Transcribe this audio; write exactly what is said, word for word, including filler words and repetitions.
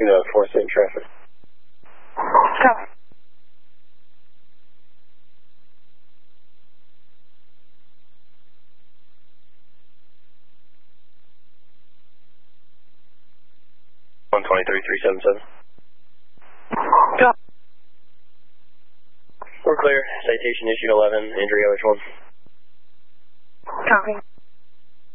to uh, force in traffic. Copy. one twenty-three, three seven seven. Copy. We're clear. Citation issued eleven. Injury O H one. Copy.